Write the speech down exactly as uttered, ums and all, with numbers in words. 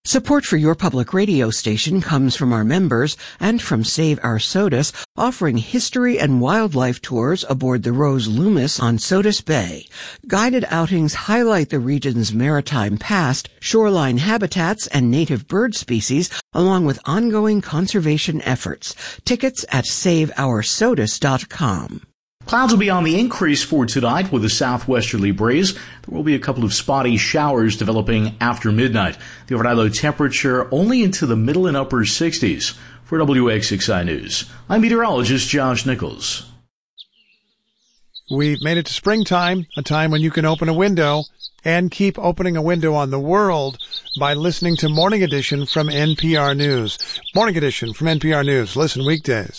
Support for your public radio station comes from our members and from Save Our SOTUS, offering history and wildlife tours aboard the Rose Loomis on SOTUS Bay. Guided outings highlight the region's maritime past, shoreline habitats, and native bird species, along with ongoing conservation efforts. Tickets at save our sotus dot com. Clouds will be on the increase for tonight with a southwesterly breeze. There will be a couple of spotty showers developing after midnight. The overnight low temperature only into the middle and upper sixties. For W X X I News, I'm meteorologist Josh Nichols. We've made it to springtime, a time when you can open a window and keep opening a window on the world by listening to Morning Edition from N P R News. Morning Edition from N P R News. Listen weekdays.